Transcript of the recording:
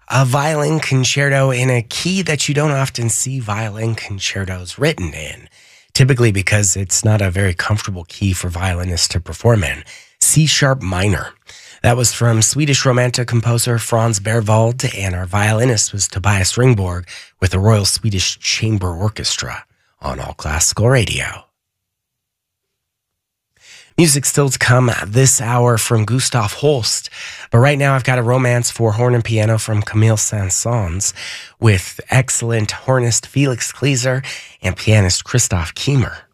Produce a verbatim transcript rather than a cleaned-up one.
a violin concerto in a key that you don't often see violin concertos written in, typically because it's not a very comfortable key for violinists to perform in, C-sharp minor. That was from Swedish Romantic composer Franz Berwald, and our violinist was Tobias Ringborg with the Royal Swedish Chamber Orchestra on All Classical Radio. Music still to come this hour from Gustav Holst, but right now I've got a romance for horn and piano from Camille Saint-Saëns with excellent hornist Felix Kleeser and pianist Christoph Kiemer.